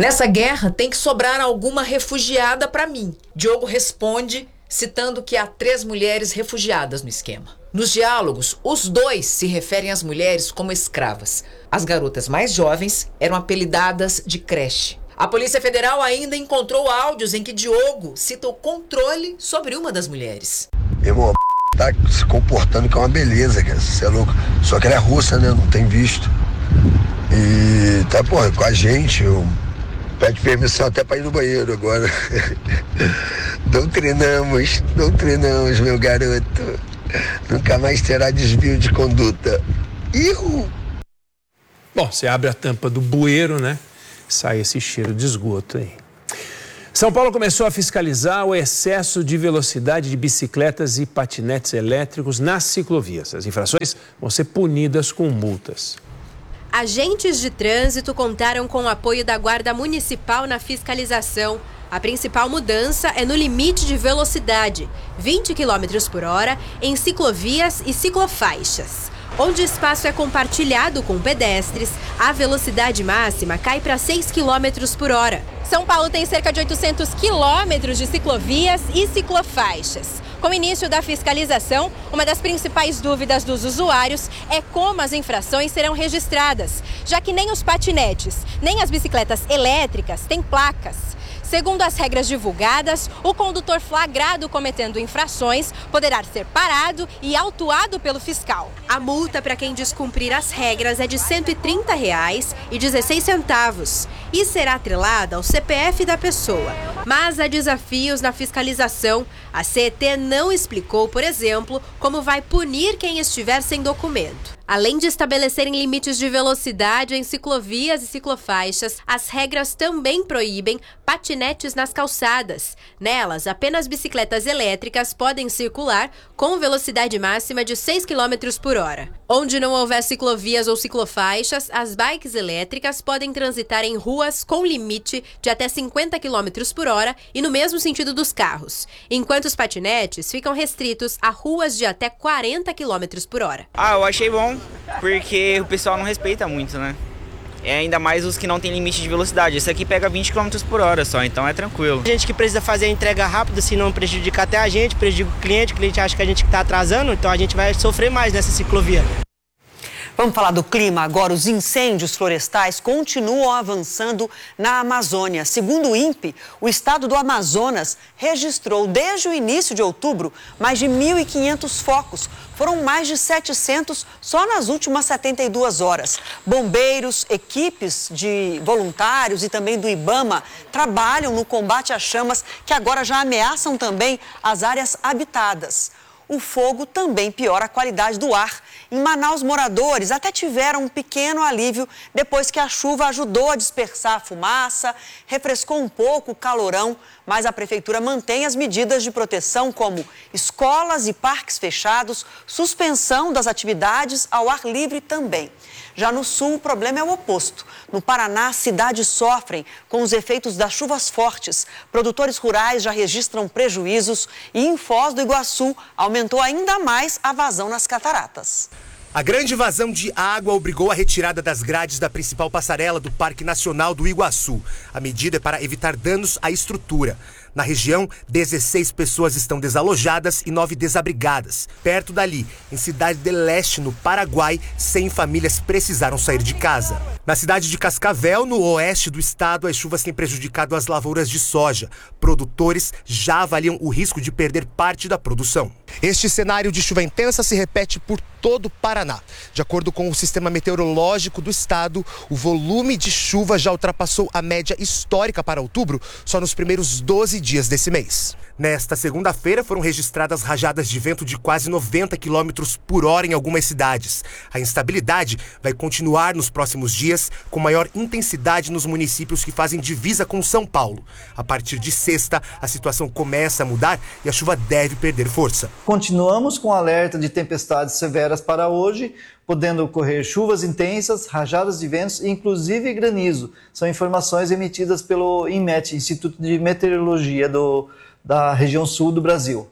Nessa guerra tem que sobrar alguma refugiada para mim. Diogo responde citando que há 3 mulheres refugiadas no esquema. Nos diálogos, os dois se referem às mulheres como escravas. As garotas mais jovens eram apelidadas de creche. A Polícia Federal ainda encontrou áudios em que Diogo cita o controle sobre uma das mulheres. Irmão, tá se comportando que é uma beleza, cara. Você é louco. Só que ela é russa, né? Não tem visto. E tá, porra, com a gente. Pede permissão até pra ir no banheiro agora. Doutrinamos, meu garoto. Nunca mais terá desvio de conduta. Ihu! Bom, você abre a tampa do bueiro, né? Sai esse cheiro de esgoto aí. São Paulo começou a fiscalizar o excesso de velocidade de bicicletas e patinetes elétricos nas ciclovias. As infrações vão ser punidas com multas. Agentes de trânsito contaram com o apoio da Guarda Municipal na fiscalização. A principal mudança é no limite de velocidade, 20 km por hora, em ciclovias e ciclofaixas. Onde o espaço é compartilhado com pedestres, a velocidade máxima cai para 6 km por hora. São Paulo tem cerca de 800 quilômetros de ciclovias e ciclofaixas. Com o início da fiscalização, uma das principais dúvidas dos usuários é como as infrações serão registradas, já que nem os patinetes, nem as bicicletas elétricas têm placas. Segundo as regras divulgadas, o condutor flagrado cometendo infrações poderá ser parado e autuado pelo fiscal. A multa para quem descumprir as regras é de R$ 130,16 e será atrelada ao CPF da pessoa. Mas há desafios na fiscalização. A CET não explicou, por exemplo, como vai punir quem estiver sem documento. Além de estabelecerem limites de velocidade em ciclovias e ciclofaixas, as regras também proíbem patinetes nas calçadas. Nelas, apenas bicicletas elétricas podem circular com velocidade máxima de 6 km por hora. Onde não houver ciclovias ou ciclofaixas, as bikes elétricas podem transitar em ruas com limite de até 50 km por hora e no mesmo sentido dos carros, enquanto os patinetes ficam restritos a ruas de até 40 km por hora. Eu achei bom, porque o pessoal não respeita muito, né? É ainda mais os que não tem limite de velocidade. Esse aqui pega 20 km por hora só, então é tranquilo. A gente que precisa fazer a entrega rápida, se não prejudicar até a gente, prejudica o cliente acha que a gente está atrasando, então a gente vai sofrer mais nessa ciclovia. Vamos falar do clima agora. Os incêndios florestais continuam avançando na Amazônia. Segundo o INPE, o estado do Amazonas registrou desde o início de outubro mais de 1.500 focos. Foram mais de 700 só nas últimas 72 horas. Bombeiros, equipes de voluntários e também do IBAMA trabalham no combate às chamas que agora já ameaçam também as áreas habitadas. O fogo também piora a qualidade do ar. Em Manaus, moradores até tiveram um pequeno alívio depois que a chuva ajudou a dispersar a fumaça, refrescou um pouco o calorão, mas a prefeitura mantém as medidas de proteção como escolas e parques fechados, suspensão das atividades ao ar livre também. Já no sul, o problema é o oposto. No Paraná, cidades sofrem com os efeitos das chuvas fortes. Produtores rurais já registram prejuízos e em Foz do Iguaçu aumentou ainda mais a vazão nas cataratas. A grande vazão de água obrigou a retirada das grades da principal passarela do Parque Nacional do Iguaçu. A medida é para evitar danos à estrutura. Na região, 16 pessoas estão desalojadas e 9 desabrigadas. Perto dali, em Cidade del Leste, no Paraguai, 100 famílias precisaram sair de casa. Na cidade de Cascavel, no oeste do estado, as chuvas têm prejudicado as lavouras de soja. Produtores já avaliam o risco de perder parte da produção. Este cenário de chuva intensa se repete por todo o Paraná. De acordo com o Sistema Meteorológico do estado, o volume de chuva já ultrapassou a média histórica para outubro só nos primeiros 12 dias desse mês. Nesta segunda-feira foram registradas rajadas de vento de quase 90 km por hora em algumas cidades. A instabilidade vai continuar nos próximos dias, com maior intensidade nos municípios que fazem divisa com São Paulo. A partir de sexta, a situação começa a mudar e a chuva deve perder força. Continuamos com alerta de tempestades severas para hoje, podendo ocorrer chuvas intensas, rajadas de ventos e inclusive granizo. São informações emitidas pelo INMET, Instituto de Meteorologia da região sul do Brasil.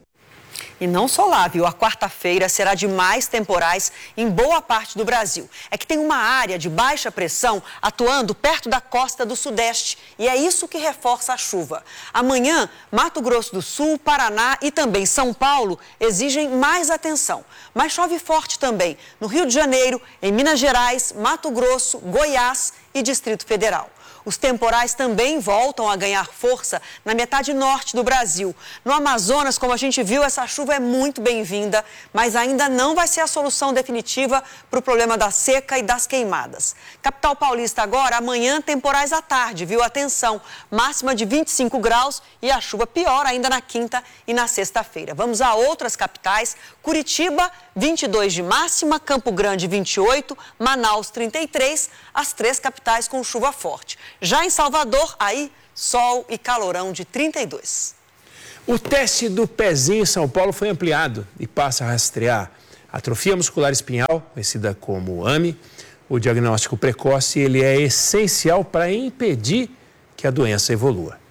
E não só lá, viu? A quarta-feira será de mais temporais em boa parte do Brasil. É que tem uma área de baixa pressão atuando perto da costa do Sudeste e é isso que reforça a chuva. Amanhã, Mato Grosso do Sul, Paraná e também São Paulo exigem mais atenção. Mas chove forte também no Rio de Janeiro, em Minas Gerais, Mato Grosso, Goiás e Distrito Federal. Os temporais também voltam a ganhar força na metade norte do Brasil. No Amazonas, como a gente viu, essa chuva é muito bem-vinda, mas ainda não vai ser a solução definitiva para o problema da seca e das queimadas. Capital Paulista agora, amanhã temporais à tarde, viu? Atenção, máxima de 25 graus e a chuva pior ainda na quinta e na sexta-feira. Vamos a outras capitais. Curitiba, 22 de máxima, Campo Grande, 28, Manaus, 33, as três capitais com chuva forte. Já em Salvador, aí, sol e calorão de 32. O teste do pezinho em São Paulo foi ampliado e passa a rastrear atrofia muscular espinhal, conhecida como AME. O diagnóstico precoce ele é essencial para impedir que a doença evolua.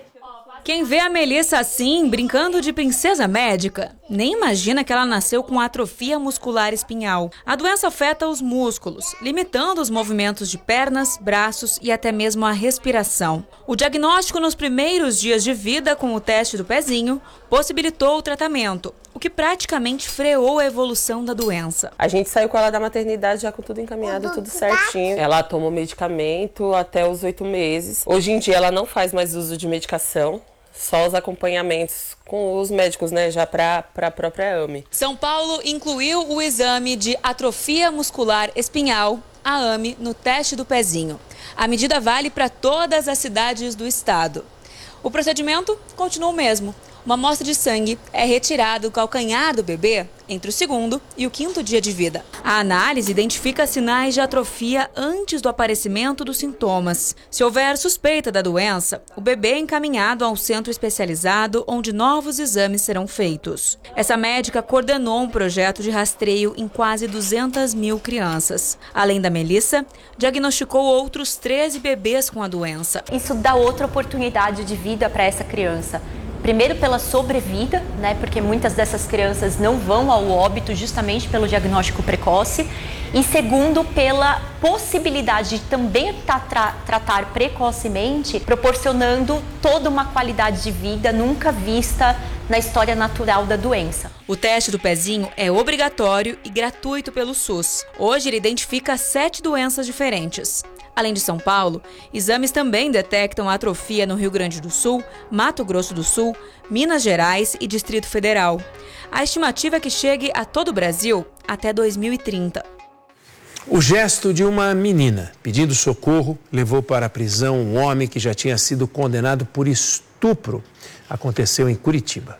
Quem vê a Melissa assim, brincando de princesa médica, nem imagina que ela nasceu com atrofia muscular espinhal. A doença afeta os músculos, limitando os movimentos de pernas, braços e até mesmo a respiração. O diagnóstico nos primeiros dias de vida com o teste do pezinho possibilitou o tratamento, o que praticamente freou a evolução da doença. A gente saiu com ela da maternidade já com tudo encaminhado, tudo certinho. Ela tomou medicamento até os 8 meses. Hoje em dia ela não faz mais uso de medicação. Só os acompanhamentos com os médicos, né, já para a própria AME. São Paulo incluiu o exame de atrofia muscular espinhal, a AME, no teste do pezinho. A medida vale para todas as cidades do estado. O procedimento continua o mesmo. Uma amostra de sangue é retirada do calcanhar do bebê entre o 2º e o 5º dia de vida. A análise identifica sinais de atrofia antes do aparecimento dos sintomas. Se houver suspeita da doença, o bebê é encaminhado a um centro especializado onde novos exames serão feitos. Essa médica coordenou um projeto de rastreio em quase 200 mil crianças. Além da Melissa, diagnosticou outros 13 bebês com a doença. Isso dá outra oportunidade de vida para essa criança. Primeiro pela sobrevida, né, porque muitas dessas crianças não vão ao óbito justamente pelo diagnóstico precoce. E segundo, pela possibilidade de também tratar precocemente, proporcionando toda uma qualidade de vida nunca vista na história natural da doença. O teste do pezinho é obrigatório e gratuito pelo SUS. Hoje ele identifica 7 doenças diferentes. Além de São Paulo, exames também detectam atrofia no Rio Grande do Sul, Mato Grosso do Sul, Minas Gerais e Distrito Federal. A estimativa é que chegue a todo o Brasil até 2030. O gesto de uma menina pedindo socorro levou para a prisão um homem que já tinha sido condenado por estupro. Aconteceu em Curitiba.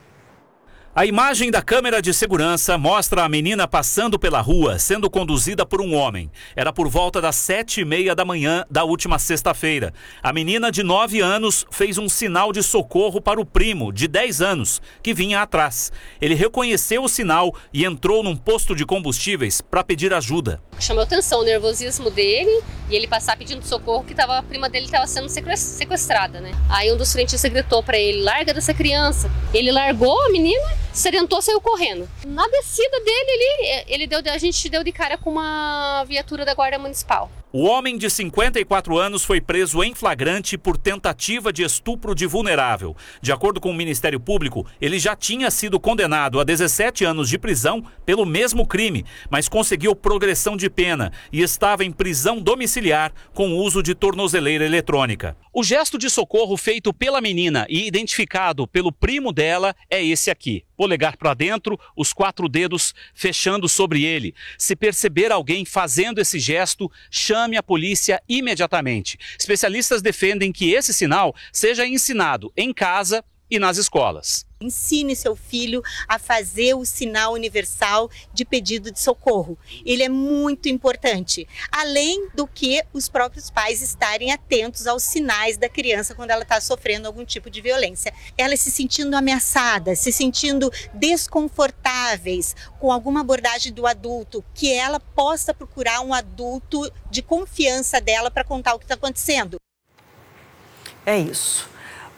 A imagem da câmera de segurança mostra a menina passando pela rua, sendo conduzida por um homem. Era por volta das 7h30 da manhã da última sexta-feira. A menina de 9 anos fez um sinal de socorro para o primo, de 10 anos, que vinha atrás. Ele reconheceu o sinal e entrou num posto de combustíveis para pedir ajuda. Chamou atenção o nervosismo dele e ele passar pedindo socorro que a prima dele estava sendo sequestrada, né? Aí um dos frentistas gritou para ele: larga dessa criança. Ele largou a menina, se orientou, saiu correndo. Na descida dele, a gente deu de cara com uma viatura da Guarda Municipal. O homem de 54 anos foi preso em flagrante por tentativa de estupro de vulnerável. De acordo com o Ministério Público, ele já tinha sido condenado a 17 anos de prisão pelo mesmo crime, mas conseguiu progressão de pena e estava em prisão domiciliar com uso de tornozeleira eletrônica. O gesto de socorro feito pela menina e identificado pelo primo dela é esse aqui. Polegar para dentro, os 4 dedos fechando sobre ele. Se perceber alguém fazendo esse gesto, chame a polícia imediatamente. Especialistas defendem que esse sinal seja ensinado em casa e nas escolas. Ensine seu filho a fazer o sinal universal de pedido de socorro. Ele é muito importante, além do que os próprios pais estarem atentos aos sinais da criança quando ela está sofrendo algum tipo de violência. Elas se sentindo ameaçadas, se sentindo desconfortáveis com alguma abordagem do adulto, que ela possa procurar um adulto de confiança dela para contar o que está acontecendo. É isso.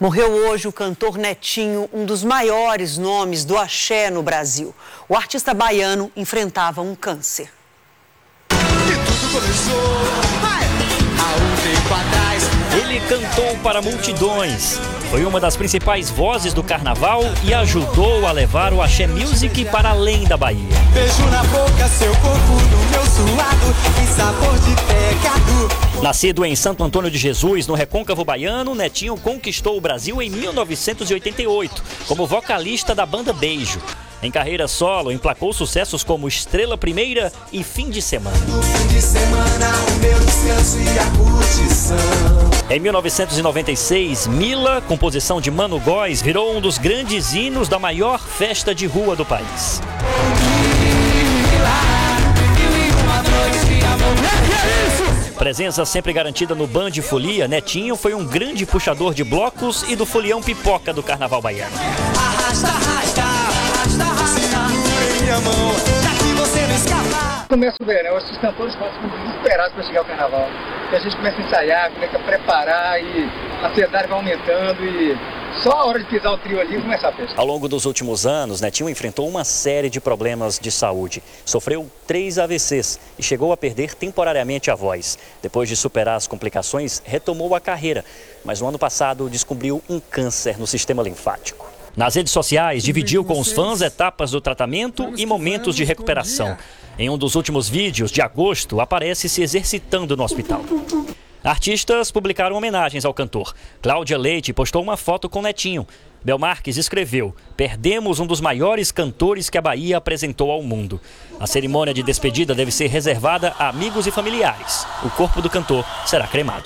Morreu hoje o cantor Netinho, um dos maiores nomes do axé no Brasil. O artista baiano enfrentava um câncer. E tudo começou há um tempo atrás. Ele cantou para multidões. Foi uma das principais vozes do carnaval e ajudou a levar o axé music para além da Bahia. Beijo na boca, seu corpo no meu suado, tem sabor de pecado. Nascido em Santo Antônio de Jesus, no Recôncavo Baiano, Netinho conquistou o Brasil em 1988, como vocalista da banda Beijo. Em carreira solo, emplacou sucessos como Estrela Primeira e Fim de Semana. No fim de semana, o meu descanso e a curtição. Em 1996, Mila, composição de Mano Góes, virou um dos grandes hinos da maior festa de rua do país. Presença sempre garantida no Band Folia, Netinho foi um grande puxador de blocos e do folião pipoca do carnaval baiano. Arrasta, arrasta, arrasta, arrasta. Segure minha mão, daqui você não escapa. Começa o verão, os cantores ficam desesperados para chegar o carnaval. E a gente começa a ensaiar, começa a preparar e a ansiedade vai aumentando e só a hora de pisar o trio ali começa a festa. Ao longo dos últimos anos, Netinho enfrentou uma série de problemas de saúde. Sofreu 3 AVCs e chegou a perder temporariamente a voz. Depois de superar as complicações, retomou a carreira, mas no ano passado descobriu um câncer no sistema linfático. Nas redes sociais, dividiu com os fãs etapas do tratamento e momentos de recuperação. Em um dos últimos vídeos, de agosto, aparece se exercitando no hospital. Artistas publicaram homenagens ao cantor. Cláudia Leite postou uma foto com Netinho. Bel Marques escreveu: "Perdemos um dos maiores cantores que a Bahia apresentou ao mundo." A cerimônia de despedida deve ser reservada a amigos e familiares. O corpo do cantor será cremado.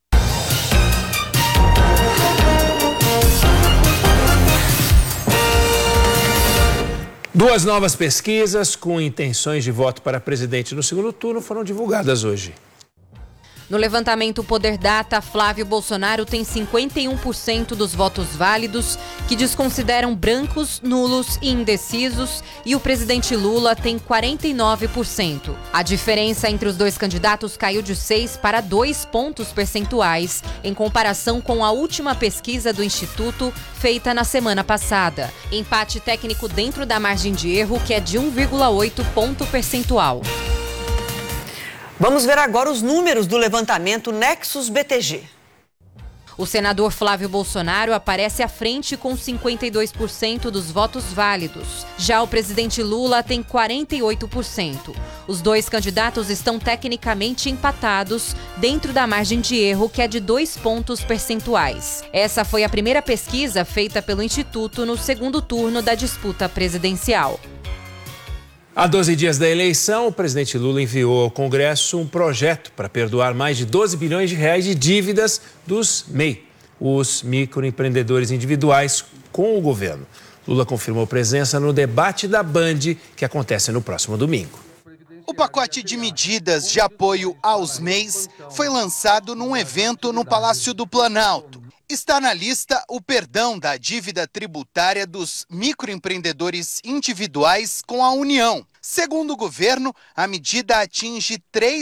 Duas novas pesquisas com intenções de voto para presidente no segundo turno foram divulgadas hoje. No levantamento Poder Data, Flávio Bolsonaro tem 51% dos votos válidos, que desconsideram brancos, nulos e indecisos, e o presidente Lula tem 49%. A diferença entre os dois candidatos caiu de 6 para 2 pontos percentuais, em comparação com a última pesquisa do Instituto, feita na semana passada. Empate técnico dentro da margem de erro, que é de 1,8 ponto percentual. Vamos ver agora os números do levantamento Nexus BTG. O senador Flávio Bolsonaro aparece à frente com 52% dos votos válidos. Já o presidente Lula tem 48%. Os dois candidatos estão tecnicamente empatados dentro da margem de erro, que é de 2 pontos percentuais. Essa foi a primeira pesquisa feita pelo Instituto no segundo turno da disputa presidencial. Há 12 dias da eleição, o presidente Lula enviou ao Congresso um projeto para perdoar mais de 12 bilhões de reais de dívidas dos MEI, os microempreendedores individuais, com o governo. Lula confirmou presença no debate da Band, que acontece no próximo domingo. O pacote de medidas de apoio aos MEIs foi lançado num evento no Palácio do Planalto. Está na lista o perdão da dívida tributária dos microempreendedores individuais com a União. Segundo o governo, a medida atinge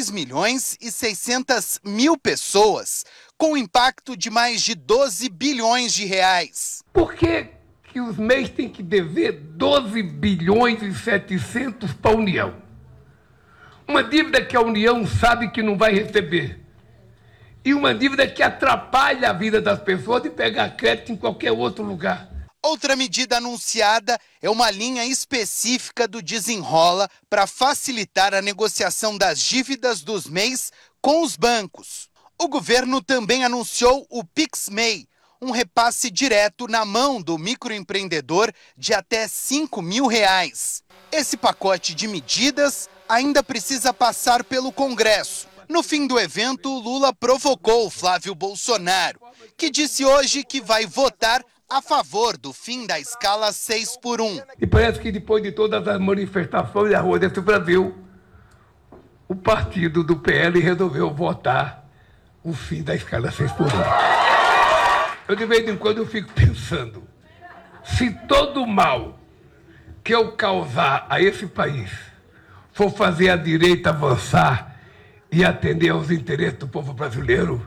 3.600.000 pessoas, com impacto de mais de 12 bilhões de reais. Por que os MEIs têm que dever 12 bilhões e 700 para a União? Uma dívida que a União sabe que não vai receber. E uma dívida que atrapalha a vida das pessoas de pegar crédito em qualquer outro lugar. Outra medida anunciada é uma linha específica do Desenrola para facilitar a negociação das dívidas dos MEIs com os bancos. O governo também anunciou o PixMEI, um repasse direto na mão do microempreendedor de até R$5.000. Esse pacote de medidas ainda precisa passar pelo Congresso. No fim do evento, Lula provocou Flávio Bolsonaro, que disse hoje que vai votar a favor do fim da escala 6x1. E parece que depois de todas as manifestações da rua desse Brasil, o partido do PL resolveu votar o fim da escala 6x1. Eu de vez em quando eu fico pensando, se todo o mal que eu causar a esse país for fazer a direita avançar e atender aos interesses do povo brasileiro,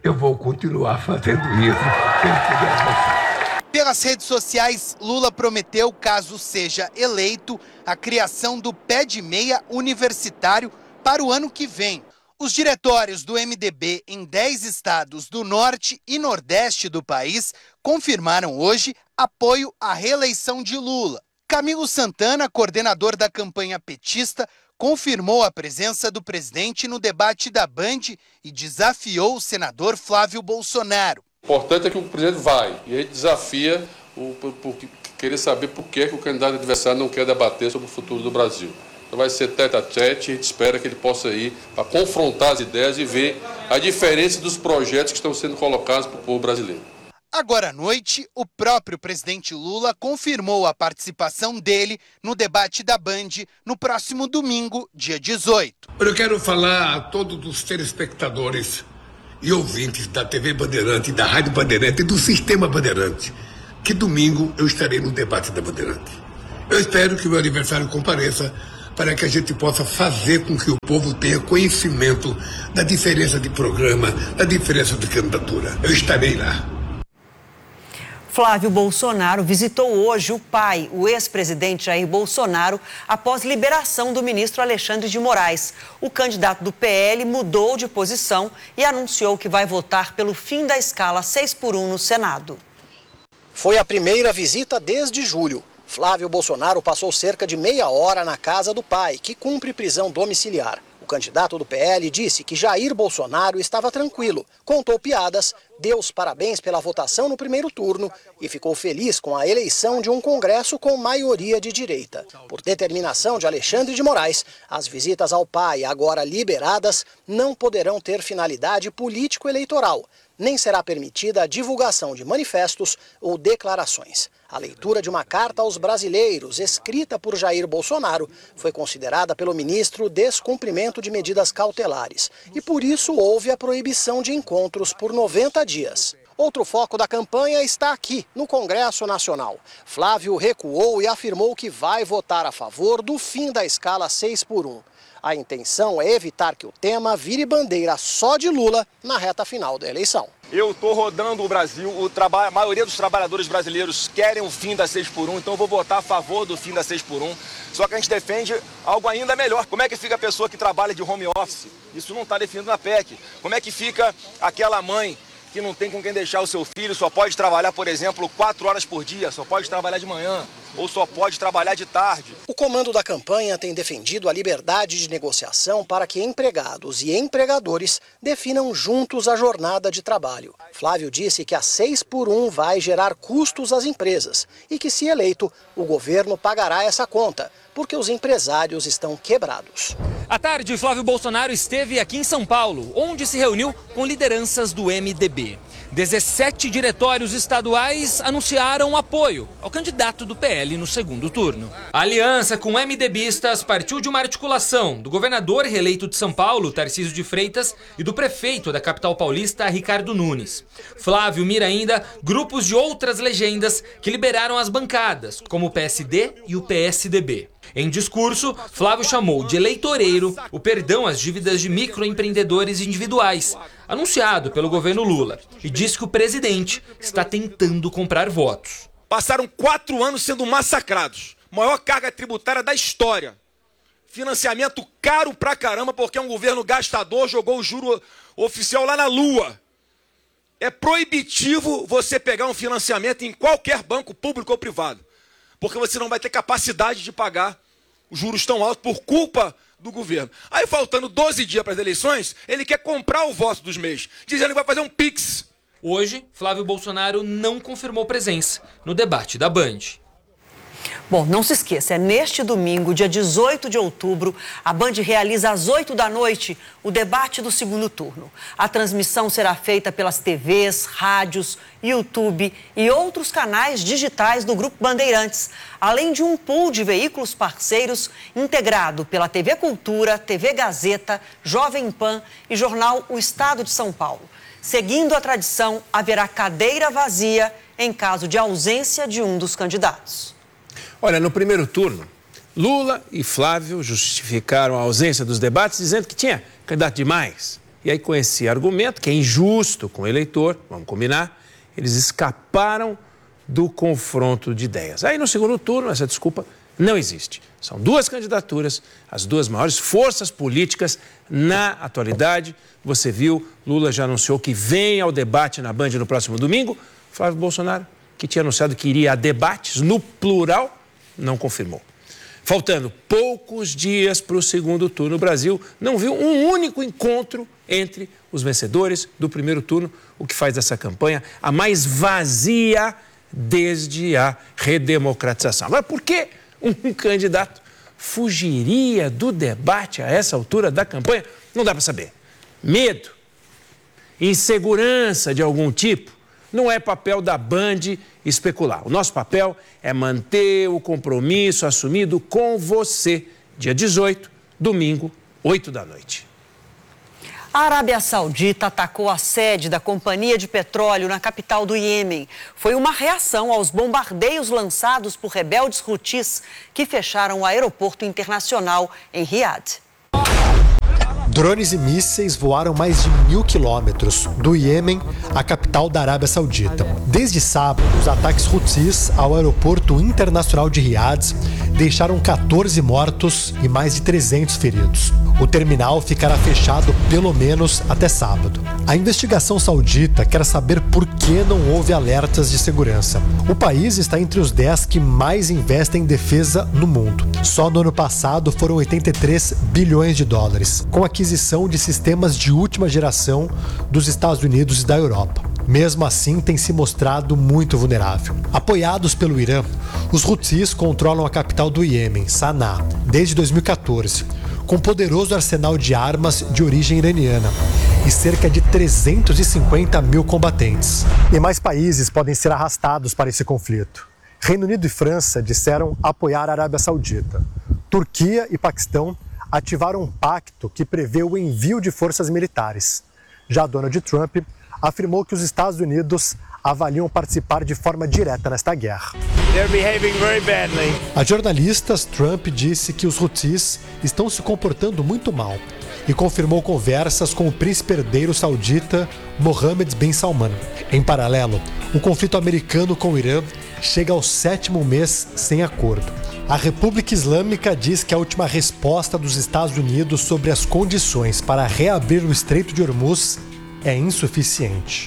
eu vou continuar fazendo isso. Se ele puder avançar. Pelas redes sociais, Lula prometeu, caso seja eleito, a criação do pé de meia universitário para o ano que vem. Os diretórios do MDB em 10 estados do norte e nordeste do país confirmaram hoje apoio à reeleição de Lula. Camilo Santana, coordenador da campanha petista, confirmou a presença do presidente no debate da Band e desafiou o senador Flávio Bolsonaro. O importante é que o presidente vai e ele desafia por querer saber por que o candidato adversário não quer debater sobre o futuro do Brasil. Então vai ser tete a tete, a gente espera que ele possa ir para confrontar as ideias e ver a diferença dos projetos que estão sendo colocados para o povo brasileiro. Agora à noite, o próprio presidente Lula confirmou a participação dele no debate da Band no próximo domingo, dia 18. Eu quero falar a todos os telespectadores e ouvintes da TV Bandeirante, da Rádio Bandeirante e do Sistema Bandeirante, que domingo eu estarei no debate da Bandeirante. Eu espero que o meu aniversário compareça para que a gente possa fazer com que o povo tenha conhecimento da diferença de programa, da diferença de candidatura. Eu estarei lá. Flávio Bolsonaro visitou hoje o pai, o ex-presidente Jair Bolsonaro, após liberação do ministro Alexandre de Moraes. O candidato do PL mudou de posição e anunciou que vai votar pelo fim da escala 6x1 no Senado. Foi a primeira visita desde julho. Flávio Bolsonaro passou cerca de meia hora na casa do pai, que cumpre prisão domiciliar. O candidato do PL disse que Jair Bolsonaro estava tranquilo, contou piadas, deu os parabéns pela votação no primeiro turno e ficou feliz com a eleição de um Congresso com maioria de direita. Por determinação de Alexandre de Moraes, as visitas ao pai, agora liberadas, não poderão ter finalidade político-eleitoral, nem será permitida a divulgação de manifestos ou declarações. A leitura de uma carta aos brasileiros, escrita por Jair Bolsonaro, foi considerada pelo ministro descumprimento de medidas cautelares. E por isso houve a proibição de encontros por 90 dias. Outro foco da campanha está aqui, no Congresso Nacional. Flávio recuou e afirmou que vai votar a favor do fim da escala 6x1. A intenção é evitar que o tema vire bandeira só de Lula na reta final da eleição. Eu estou rodando o Brasil, a maioria dos trabalhadores brasileiros querem o fim da 6x1, então eu vou votar a favor do fim da 6x1. Só que a gente defende algo ainda melhor. Como é que fica a pessoa que trabalha de home office? Isso não está definido na PEC. Como é que fica aquela mãe que não tem com quem deixar o seu filho, só pode trabalhar, por exemplo, 4 horas por dia, só pode trabalhar de manhã ou só pode trabalhar de tarde? O comando da campanha tem defendido a liberdade de negociação para que empregados e empregadores definam juntos a jornada de trabalho. Flávio disse que a 6x1 vai gerar custos às empresas e que, se eleito, o governo pagará essa conta, porque os empresários estão quebrados. À tarde, Flávio Bolsonaro esteve aqui em São Paulo, onde se reuniu com lideranças do MDB. 17 diretórios estaduais anunciaram apoio ao candidato do PL no segundo turno. A aliança com MDBistas partiu de uma articulação do governador reeleito de São Paulo, Tarcísio de Freitas, e do prefeito da capital paulista, Ricardo Nunes. Flávio mira ainda grupos de outras legendas que liberaram as bancadas, como o PSD e o PSDB. Em discurso, Flávio chamou de eleitoreiro o perdão às dívidas de microempreendedores individuais, anunciado pelo governo Lula, e disse que o presidente está tentando comprar votos. Passaram 4 anos sendo massacrados. Maior carga tributária da história. Financiamento caro pra caramba porque é um governo gastador, jogou o juro oficial lá na lua. É proibitivo você pegar um financiamento em qualquer banco público ou privado, porque você não vai ter capacidade de pagar os juros tão altos por culpa do governo. Aí, faltando 12 dias para as eleições, ele quer comprar o voto dos MEIs, dizendo que vai fazer um Pix. Hoje, Flávio Bolsonaro não confirmou presença no debate da Band. Bom, não se esqueça, é neste domingo, dia 18 de outubro, a Band realiza às 8 da noite o debate do segundo turno. A transmissão será feita pelas TVs, rádios, YouTube e outros canais digitais do Grupo Bandeirantes, além de um pool de veículos parceiros integrado pela TV Cultura, TV Gazeta, Jovem Pan e jornal O Estado de São Paulo. Seguindo a tradição, haverá cadeira vazia em caso de ausência de um dos candidatos. Olha, no primeiro turno, Lula e Flávio justificaram a ausência dos debates, dizendo que tinha candidato demais. E aí, com esse argumento, que é injusto com o eleitor, vamos combinar, eles escaparam do confronto de ideias. Aí, no segundo turno, essa desculpa não existe. São duas candidaturas, as duas maiores forças políticas na atualidade. Você viu, Lula já anunciou que vem ao debate na Band no próximo domingo. Flávio Bolsonaro, que tinha anunciado que iria a debates, no plural, não confirmou. Faltando poucos dias para o segundo turno, o Brasil não viu um único encontro entre os vencedores do primeiro turno, o que faz dessa campanha a mais vazia desde a redemocratização. Agora, por que um candidato fugiria do debate a essa altura da campanha? Não dá para saber. Medo, insegurança de algum tipo, não é papel da Band especular. O nosso papel é manter o compromisso assumido com você. Dia 18, domingo, 8 da noite. A Arábia Saudita atacou a sede da companhia de petróleo na capital do Iêmen. Foi uma reação aos bombardeios lançados por rebeldes Houthis que fecharam o aeroporto internacional em Riad. Drones e mísseis voaram mais de 1.000 quilômetros do Iêmen à capital da Arábia Saudita. Desde sábado, os ataques Houthis ao aeroporto internacional de Riad deixaram 14 mortos e mais de 300 feridos. O terminal ficará fechado pelo menos até sábado. A investigação saudita quer saber por que não houve alertas de segurança. O país está entre os 10 que mais investem em defesa no mundo. Só no ano passado foram 83 bilhões de dólares, com aquisição de sistemas de última geração dos Estados Unidos e da Europa. Mesmo assim, tem se mostrado muito vulnerável. Apoiados pelo Irã, os Houthis controlam a capital do Iêmen, Sanaa, desde 2014, com poderoso arsenal de armas de origem iraniana e cerca de 350 mil combatentes. E mais países podem ser arrastados para esse conflito. Reino Unido e França disseram apoiar a Arábia Saudita. Turquia e Paquistão ativaram um pacto que prevê o envio de forças militares. Já Donald Trump afirmou que os Estados Unidos avaliam participar de forma direta nesta guerra. A jornalistas, Trump disse que os Houthis estão se comportando muito mal e confirmou conversas com o príncipe herdeiro saudita Mohammed bin Salman. Em paralelo, o conflito americano com o Irã chega ao 7º mês sem acordo. A República Islâmica diz que a última resposta dos Estados Unidos sobre as condições para reabrir o Estreito de Hormuz é insuficiente.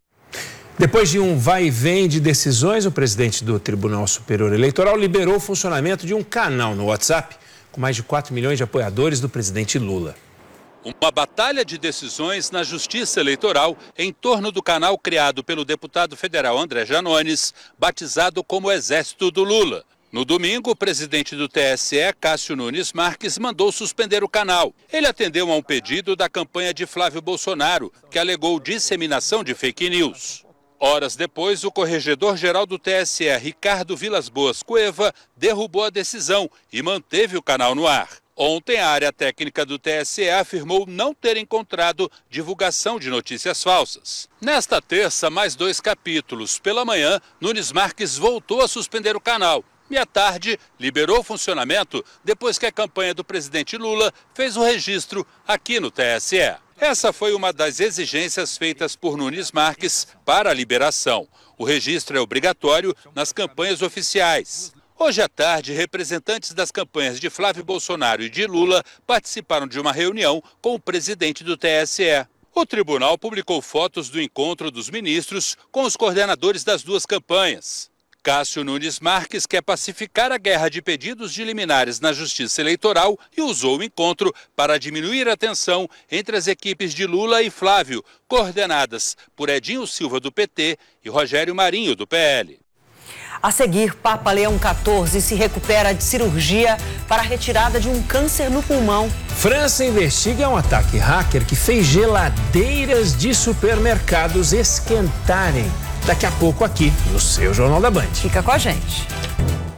Depois de um vai e vem de decisões, o presidente do Tribunal Superior Eleitoral liberou o funcionamento de um canal no WhatsApp com mais de 4 milhões de apoiadores do presidente Lula. Uma batalha de decisões na Justiça Eleitoral em torno do canal criado pelo deputado federal André Janones, batizado como Exército do Lula. No domingo, o presidente do TSE, Cássio Nunes Marques, mandou suspender o canal. Ele atendeu a um pedido da campanha de Flávio Bolsonaro, que alegou disseminação de fake news. Horas depois, o corregedor-geral do TSE, Ricardo Vilas Boas Cueva, derrubou a decisão e manteve o canal no ar. Ontem, a área técnica do TSE afirmou não ter encontrado divulgação de notícias falsas. Nesta terça, mais 2 capítulos. Pela manhã, Nunes Marques voltou a suspender o canal. E à tarde, liberou o funcionamento depois que a campanha do presidente Lula fez o registro aqui no TSE. Essa foi uma das exigências feitas por Nunes Marques para a liberação. O registro é obrigatório nas campanhas oficiais. Hoje à tarde, representantes das campanhas de Flávio Bolsonaro e de Lula participaram de uma reunião com o presidente do TSE. O tribunal publicou fotos do encontro dos ministros com os coordenadores das duas campanhas. Cássio Nunes Marques quer pacificar a guerra de pedidos de liminares na Justiça Eleitoral e usou o encontro para diminuir a tensão entre as equipes de Lula e Flávio, coordenadas por Edinho Silva, do PT, e Rogério Marinho, do PL. A seguir, Papa Leão XIV se recupera de cirurgia para a retirada de um câncer no pulmão. França investiga um ataque hacker que fez geladeiras de supermercados esquentarem. Daqui a pouco aqui no seu Jornal da Band. Fica com a gente.